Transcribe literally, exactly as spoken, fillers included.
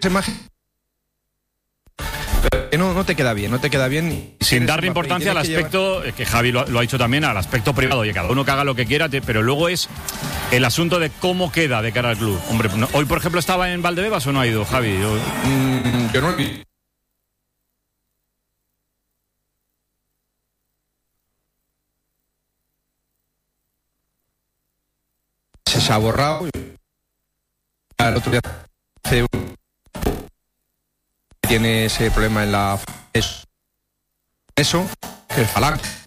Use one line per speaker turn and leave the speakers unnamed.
imagen no, no te queda bien, no te queda bien.
Sin darle importancia al aspecto, que, llevar... que Javi lo, lo ha dicho también, al aspecto privado, y cada uno que haga lo que quiera, te, pero luego es el asunto de cómo queda de cara al club. Hombre, no, hoy por ejemplo estaba en Valdebebas o no ha ido, Javi. Yo,
mm, yo no he... Se ha borrado. El otro día hace un... tiene ese problema en la eso, eso que el falange.